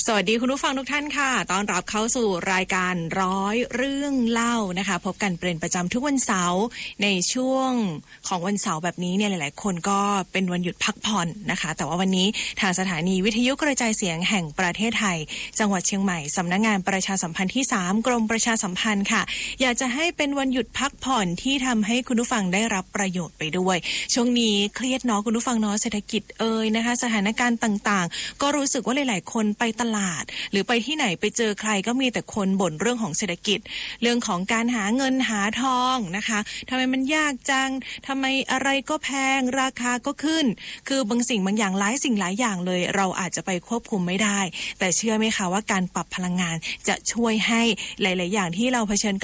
สวัสดีคุณผู้ฟังทุกท่านค่ะต้อนรับเข้าสู่รายการ100 เรื่องเล่านะคะพบกันเป็นประจำทุกวันเสาร์ในช่วงของวันเสาร์แบบนี้เนี่ยหลายๆคนก็เป็นวันหยุดพักผ่อนนะคะแต่ว่าวันนี้ทางสถานีวิทยุกระจายเสียงแห่งประเทศไทยจังหวัดเชียงใหม่สำนักงานประชาสัมพันธ์ที่3กรมประชาสัมพันธ์ค่ะอยากจะให้เป็นวันหยุดพักผ่อนที่ทำให้คุณผู้ฟังได้รับประโยชน์ไปด้วยช่วงนี้เครียดเนาะคุณผู้ฟังเนาะเศรษฐกิจนะคะสถานการณ์ต่างๆก็รู้สึกว่าหลายๆคนไปตลาดหรือไปที่ไหนไปเจอใครก็มีแต่คนบ่นเรื่องของเศรษฐกิจเรื่องของการหาเงินหาทองนะคะทำไมมันยากจังทำไมอะไรก็แพงราคาก็ขึ้นคือบางสิ่งบางอย่างหลายสิ่งหลายอย่างเลยเราอาจจะไปควบคุมไม่ได้แต่เชื่อไหมคะว่าการปรับพลังงานจะช่วยให้หลายๆอย่างที่เราเผชิญ